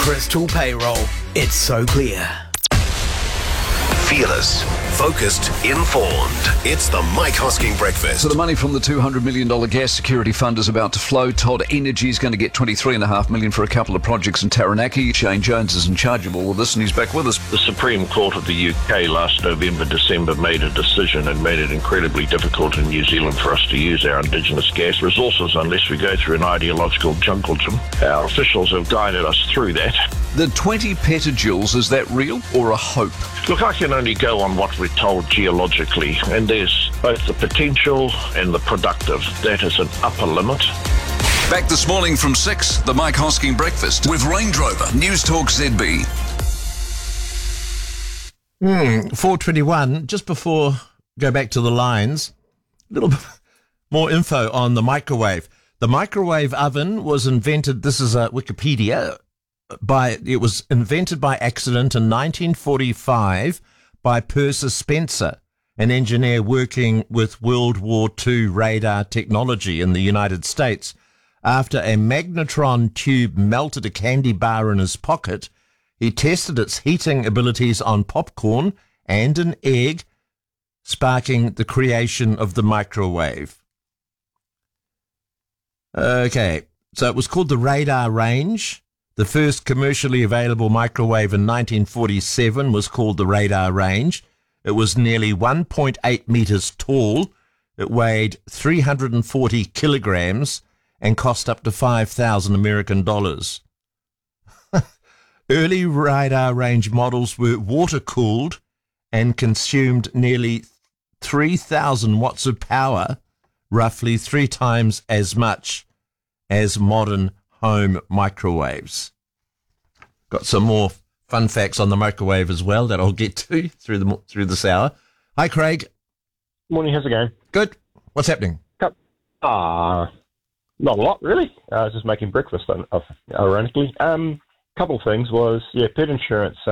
Crystal Payroll. It's so clear. Fearless, focused, informed. It's the Mike Hosking Breakfast. So the money from the $200 million gas security fund is about to flow. Todd Energy is going to get $23.5 million for a couple of projects in Taranaki. Shane Jones is in charge of all of this, and he's back with us. The Supreme Court of the UK last November, December made a decision and made it incredibly difficult in New Zealand for us to use our indigenous gas resources unless we go through an ideological jungle gym. Our officials have guided us through that. The 20 petajoules, is that real or a hope? Look, I can only go on what we're told geologically, and there's both the potential and the productive. That is an upper limit. Back this morning from 6, the Mike Hosking Breakfast with Range Rover, News Talk ZB. 4:21, just before go back to the lines, a little bit more info on the microwave. The microwave oven was invented, this is Wikipedia, it was invented by accident in 1945 by Percy Spencer, an engineer working with World War II radar technology in the United States. After a magnetron tube melted a candy bar in his pocket, he tested its heating abilities on popcorn and an egg, sparking the creation of the microwave. Okay, so it was called the Radar Range. The first commercially available microwave in 1947 was called the Radar Range. It was nearly 1.8 meters tall. It weighed 340 kilograms and cost up to 5,000 American dollars. Early Radar Range models were water-cooled and consumed nearly 3,000 watts of power, roughly 3 times as much as modern home microwaves. Got some more fun facts on the microwave as well that I'll get to through this hour. Hi, Craig. Morning, how's it going? Good. What's happening? Not a lot, really. I was just making breakfast, ironically. Couple of things was, pet insurance.